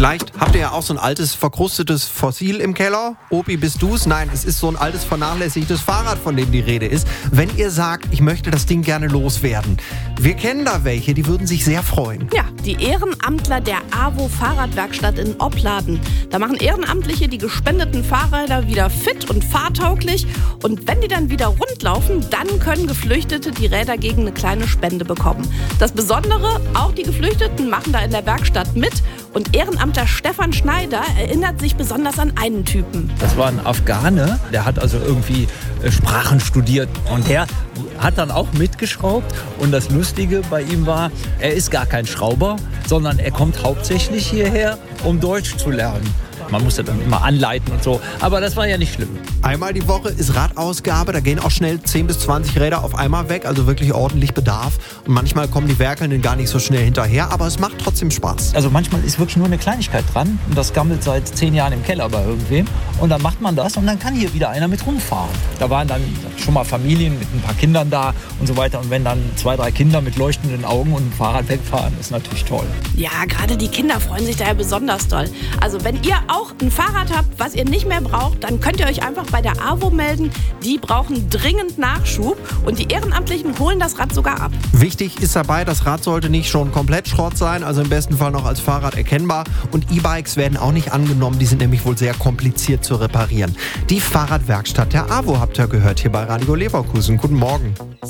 Vielleicht habt ihr ja auch so ein altes, verkrustetes Fossil im Keller. Opi, bist du's? Nein, es ist so ein altes, vernachlässigtes Fahrrad, von dem die Rede ist. Wenn ihr sagt, ich möchte das Ding gerne loswerden. Wir kennen da welche, die würden sich sehr freuen. Ja, die Ehrenamtler der AWO Fahrradwerkstatt in Opladen. Da machen Ehrenamtliche die gespendeten Fahrräder wieder fit und fahrtauglich. Und wenn die dann wieder rund laufen, dann können Geflüchtete die Räder gegen eine kleine Spende bekommen. Das Besondere, auch die Geflüchteten machen da in der Werkstatt mit. Und Ehrenamtler Stefan Schneider erinnert sich besonders an einen Typen. Das war ein Afghane, der hat also irgendwie Sprachen studiert. Und der hat dann auch mitgeschraubt. Und das Lustige bei ihm war, er ist gar kein Schrauber, sondern er kommt hauptsächlich hierher, um Deutsch zu lernen. Man musste dann immer anleiten und so, aber das war ja nicht schlimm. Einmal die Woche ist Radausgabe, da gehen auch schnell 10 bis 20 Räder auf einmal weg, also wirklich ordentlich Bedarf. Und manchmal kommen die Werkelnden gar nicht so schnell hinterher, aber es macht trotzdem Spaß. Also manchmal ist wirklich nur eine Kleinigkeit dran und das gammelt seit 10 Jahren im Keller bei irgendwem. Und dann macht man das und dann kann hier wieder einer mit rumfahren. Da waren dann schon mal Familien mit ein paar Kindern da und so weiter. Und wenn dann 2, 3 Kinder mit leuchtenden Augen und dem Fahrrad wegfahren, ist natürlich toll. Ja, gerade die Kinder freuen sich daher besonders doll. Also wenn ihr auch ein Fahrrad habt, was ihr nicht mehr braucht, dann könnt ihr euch einfach bei der AWO melden. Die brauchen dringend Nachschub und die Ehrenamtlichen holen das Rad sogar ab. Wichtig ist dabei, das Rad sollte nicht schon komplett Schrott sein, also im besten Fall noch als Fahrrad erkennbar. Und E-Bikes werden auch nicht angenommen, die sind nämlich wohl sehr kompliziert zu reparieren. Die Fahrradwerkstatt der AWO habt ihr gehört hier bei Radio Leverkusen. Guten Morgen.